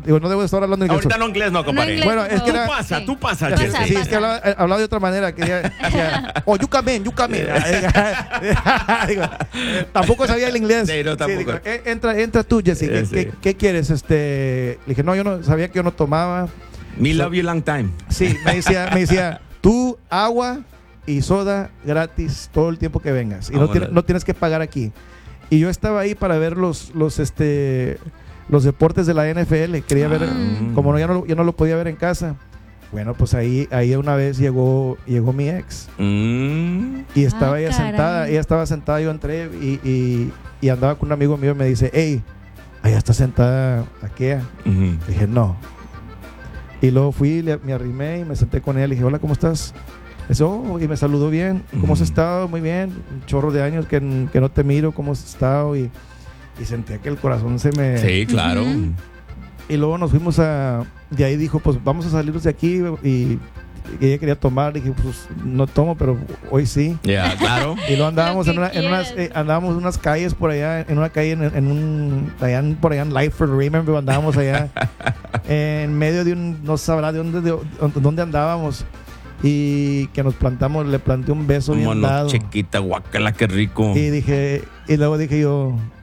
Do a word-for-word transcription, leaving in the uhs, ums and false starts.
Digo, no debo estar hablando inglés. Ahorita no inglés, no, compadre. No inglés, Bueno, es que Tú era- pasa, Sí. tú pasa, Pasa, Jesse. Sí, es que hablaba, hablaba de otra manera. Que decía, decía, oh, you come in, you come in. Digo, eh, tampoco sabía el inglés. Sí, no, tampoco. digo, eh, entra, entra tú, Jesse. ¿Qué, Sí. qué- qué quieres? Este, le dije, no, yo no sabía que yo no tomaba. Me love you long time. Sí, me decía, me decía, tú agua y soda gratis todo el tiempo que vengas. Y no, Vámonos. tiene- no tienes que pagar aquí. Y yo estaba ahí para ver los, los, este, los deportes de la N F L. Quería ver, Ah. como no, ya, no, ya no lo podía ver en casa. Bueno, pues ahí, ahí una vez llegó, llegó mi ex. Mm. Y estaba Ah, ella caray. sentada, ella estaba sentada, yo entré y, y, y andaba con un amigo mío y me dice, hey, allá está sentada aquella. Ujú. Dije, no. Y luego fui, le- me arrimé y me senté con él. Y dije, hola, ¿cómo estás? Dice, oh, y me saludó bien. ¿Cómo has Ujú. estado? Muy bien. Un chorro de años que, que no te miro. ¿Cómo has estado? Y, y sentía que el corazón se me... Sí, claro. Ujú. Y luego nos fuimos a... De ahí dijo, pues vamos a salirnos de aquí. Y, y ella quería tomar. Dije, pues no tomo, pero hoy sí. Ya, claro. Y luego andábamos Lo en, que una- en unas quieras. eh, andábamos en unas calles por allá, en una calle en, en un allá en- por allá en Lightford, remember, andábamos allá en medio de un, no sabrá de dónde de dónde andábamos, y que nos plantamos, le planté un beso bien Mono dado. chiquita, guacala, qué rico. Y dije, y luego dije yo,